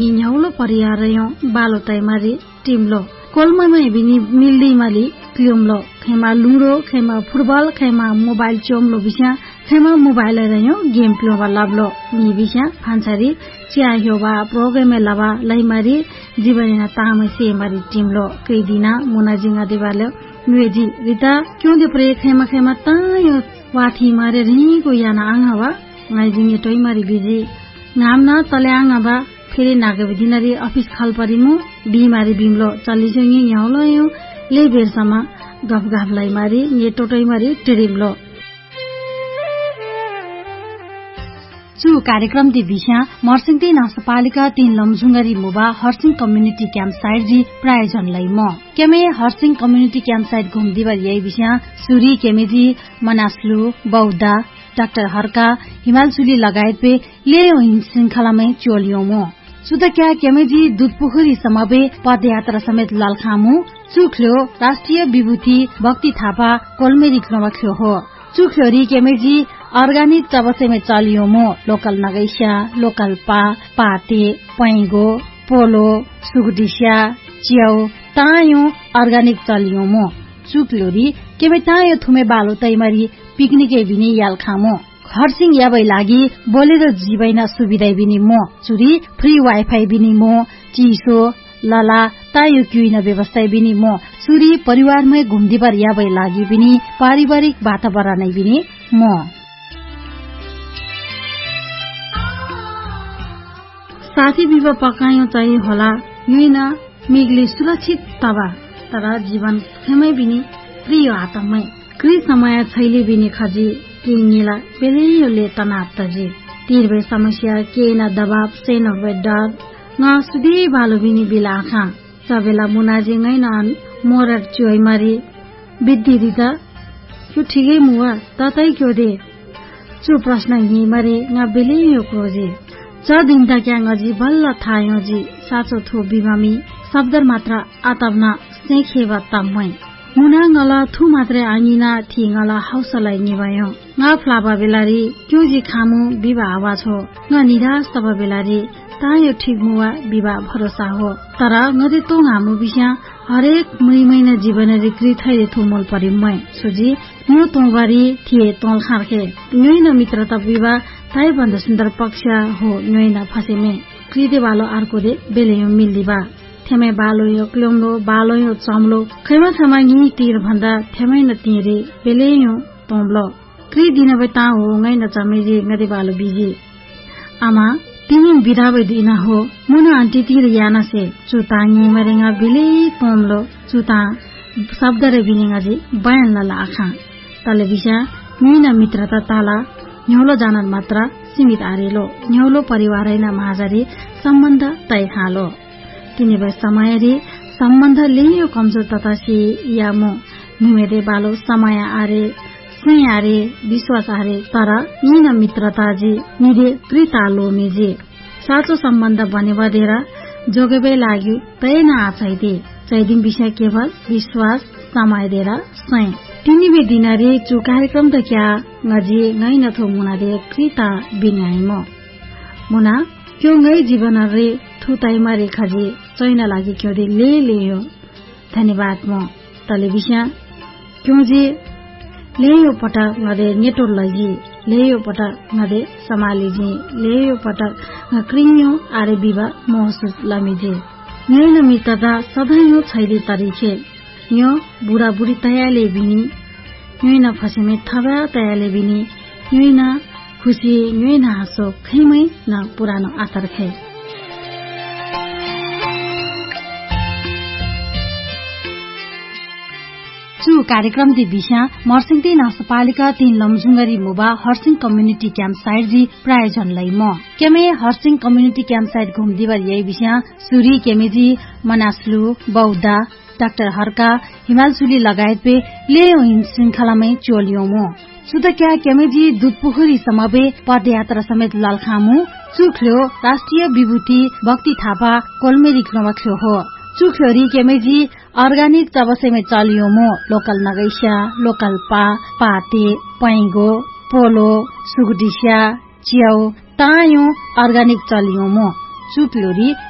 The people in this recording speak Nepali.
न्याउलो परियारयो बालो तैमारी टिमलो कोलमै बिनी मिल्दी माली क्लियोमलो खेमा लुडो खेमा फुटबल खेमा मोबाइल चोमलो बिस्या खेमा मोबाइल रह्यो गेम प्लोबा लाब्लो नि बिस्या फान्सारी च्याह्योबा प्रोग्राम लाबा लैमारी जीवनिना तामै से मारी टिमलो कैदिना मुनाजिङा दिवाले नुएजी रिता क्यों दे प्रे खेमा खेमा तायो वाथी मारे रिको याना आङावा ngaijingi toy mari biji ngamna taleangaba फेरि नागबे दिनारी अफिस खाल परिमु बिमारी बिमलो चलिसंगी न्याउलो यो ले बेरसमा गफ गफलाई मारी ये टोटै मारी टेरिमलो चु कार्यक्रम दि बिस्या मर्सिङते नगरपालिका 3 लमजुङरी मुबा हर्सिङ कम्युनिटी क्याम्प साइट जी प्रायोजन लै म केमे हर्सिङ कम्युनिटी क्याम्प साइट घुमदिबर यही बिस्या सुरी केमेजी मनास्लु बौद्धा डाक्टर हर्का हिमालचुली लगायत पे लेयो श्रृंखलामै चोलियो मो सुदक्या केमेजी दुधपोखरी समबे पदयात्रा समेत लालखामु चुख्लो राष्ट्रिय विभूति भक्ति थापा कोलमेरी क्लमख्यो हो चुख्लोरी केमेजी अर्गानिक चबसेमे चलियो मो लोकल नगैस्या लोकल पाते पैगो पोलो सुगडिस्या च्याउ तायो अर्गानिक चलियो मो चुक्लोरी केमे तायो थुमे बालो तैमारी पिकनिके बिनी याल खामो हर्सिङ याबै लागि बोलेर जीवैन सुविधा बिनी मो चुरी फ्री वाइफाई बिनी मो चिसो लला तायो क्युइन व्यवस्था बिनी मो चुरी परिवारमै घुम्दिबर याबै लागि बिनी पारिवारिक वातावरण बिनी मो साथी विवाह पकायो चाहिँ होला युइना मिगले सुरक्षित तबा तर जीवन खेमै बिनी प्रिय आतमै कृ समय छैले बिनी खजी केङिला बेलेयोले तनात्तजी तीर्वे समस्या केना दबाव सेनो डर न सुदी बालो बिनी बिला आखा सबेला मुनाजी ngैन मोरर चोइ मारी बिद्दी दिदा क्यु ठिकै मुवा ततै क्यो दे चु प्रश्न हि मारे न बेलेयो क्रोजे च दिनदा क्या ngजी बल्ल थायो जी साचो थो बिमामी शब्द मात्र आतब्न सेखेवा तम्मै मुना ngला थु मात्रै आङिना थि ngला हौसलाई निभायो nga फ्लाबा बेलारी क्यों जी खामु बिबा आवा छो nga निराश तब बेलारी तायो ठीक मुवा बिबा भरोसा हो तर ngदे तो हामु बिस्या हरेक महिना जीवन रिक्री थैले थुमल परिमै सोजी न्यू तोबारी थिए तोल खारखे न्यैन मित्रता बिबा ताइ बन्द सुन्दर पक्ष हो न्यैन फसेमे कृदे बालो अर्को दे बेलेयो मिल्दिबा थेमे बालो यो क्लोमलो बालो यो चम्लो खैमा खैमा नि तीर भन्दा थेमै न तीरे बेलेयो तोम्लो कृ दिन बता हो ngै न चमेजे ngदे बालो बिजी आमा तिमी बिदाबै दिन हो मुना आन्टी तीर याना से चुताङी मरेङा बिले तोम्लो चुता शब्द रे बिनेङा जी बयान लला आखा तले बिसा निन मित्रता ताला न्यौलो जानन मात्र सीमित आरेलो न्यौलो परिवारैना माझरी सम्बन्ध तय खालो तिनी भए समयरी सम्बन्ध लियो कमजोर ततासी यामो निमेरे बालो समय आरे स्नेह आरे विश्वास आरे तर निन मित्रताजी निदे कृतालो मेजे साचो सम्बन्ध बनेवा देरा जोगेबे लागि तय न आछैदे चैदिन विषय केवल विश्वास समय देरा स्नेह तिनी बे दिनारे चु कार्यक्रम त क्या ngजी ngै नथो मुना दे कृता बिनाइमो मुना क्यों ngै जीवन रे थुताइ मारे खजी चैन लागि क्यों दे ले हो धन्यवाद म तले विषय क्यों जी लेयो पटक ngदे नेटो लजी लेयो पटक ngदे समालिजी लेयो पटक क्रिन्यो आरे बिबा महसुस लमिजे नैन मित्रता सधैँ छैली तरिखे यो बुढा बुढी तयाले बिनी न्यैन फसेमे थबा तयाले बिनी न्यैन खुसी न्यैन हाँसो खैमै न पुरानो आतर खे चु कार्यक्रम दि बिस्या मर्सिङते नगरपालिका 3 लमजुङरी मुबा हर्सिङ कम्युनिटी क्याम्प साइट जी प्रायोजन लै म केमे हर्सिङ कम्युनिटी क्याम्प साइट घुमदिबर यही बिस्या सुरी केमेजी मनास्लु बौद्धा डाक्टर हर्का हिमालचुली लगायत पे लेयो श्रृंखलामै चोलियो मो सुदक्या केमेजी दुधपोखरी समबे पदयात्रा समेत लालखामु चुख्लो राष्ट्रिय विभूति भक्ति थापा कोलमेरी क्लमख्यो हो चुख्लोरी केमेजी अर्गानिक चबसेमे चलियो मो लोकल नगैस्या लोकल पाते पैगो पोलो सुगडिस्या च्याउ तायो अर्गानिक चलियो मो चुक्लोरी